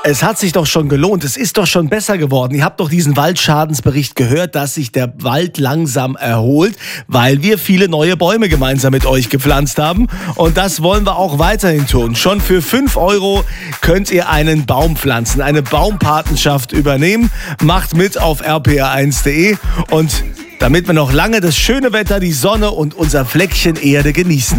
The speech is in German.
Es hat sich doch schon gelohnt. Es ist doch schon besser geworden. Ihr habt doch diesen Waldschadensbericht gehört, dass sich der Wald langsam erholt, weil wir viele neue Bäume gemeinsam mit euch gepflanzt haben. Und das wollen wir auch weiterhin tun. Schon für 5 € könnt ihr einen Baum pflanzen, eine Baumpatenschaft übernehmen. Macht mit auf rpr1.de und damit wir noch lange das schöne Wetter, die Sonne und unser Fleckchen Erde genießen